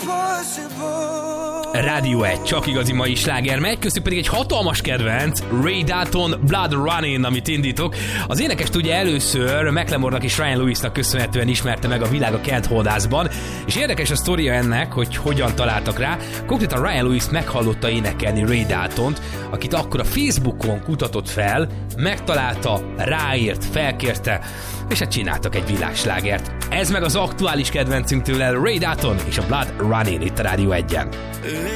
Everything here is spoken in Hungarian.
Rádió 1, csak igazi mai sláger megy, köztük pedig egy hatalmas kedvenc, Ray Dalton, Blood Running, amit indítok. Az énekest ugye először Macklemore-nak és Ryan Lewisnak köszönhetően ismerte meg a világ a Kent Hordászban, és érdekes a sztoria ennek, hogy hogyan találtak rá. Konkrétan Ryan Lewis meghallotta énekelni Ray Daltont, akit akkor a Facebookon kutatott fel, megtalálta, ráírt, felkérte, és hát csináltak egy világslágert. Ez meg az aktuális kedvencünk tőle, Ray Dalton és a Blood Running itt a Rádió 1-en.